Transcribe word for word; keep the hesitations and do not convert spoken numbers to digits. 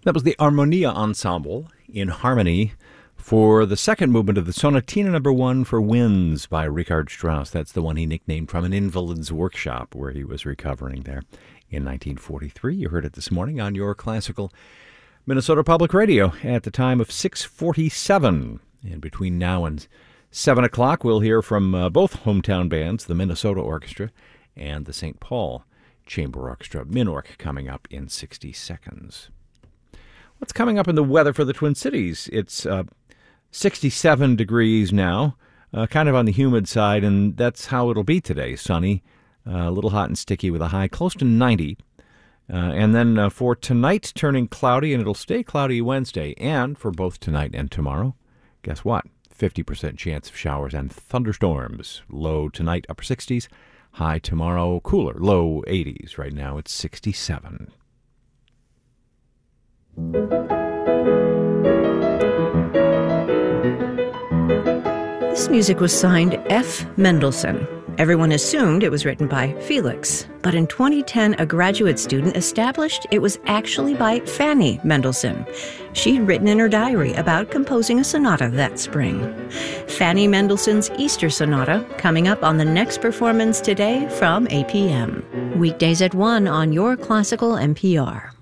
That was the Armonia Ensemble in Harmony for the second movement of the Sonatina Number One for Winds by Richard Strauss. That's the one he nicknamed From an Invalid's Workshop, where he was recovering there in nineteen forty-three. You heard it this morning on your classical Minnesota Public Radio at the time of six forty-seven. And between now and seven o'clock, we'll hear from uh, both hometown bands, the Minnesota Orchestra and the Saint Paul Chamber Orchestra. Minorc coming up in sixty seconds. What's coming up in the weather for the Twin Cities? It's uh, sixty-seven degrees now, uh, kind of on the humid side, and that's how it'll be today. Sunny, uh, a little hot and sticky with a high close to ninety. Uh, and then uh, for tonight, turning cloudy, and it'll stay cloudy Wednesday. And for both tonight and tomorrow, guess what? fifty percent chance of showers and thunderstorms. Low tonight, upper sixties. High tomorrow, cooler, low eighties. Right now, it's sixty-seven. This music was signed F. Mendelssohn. Everyone assumed it was written by Felix, but in twenty ten, a graduate student established it was actually by Fanny Mendelssohn. She'd written in her diary about composing a sonata that spring. Fanny Mendelssohn's Easter Sonata, coming up on the next performance today from eight p.m. Weekdays at one on your classical N P R.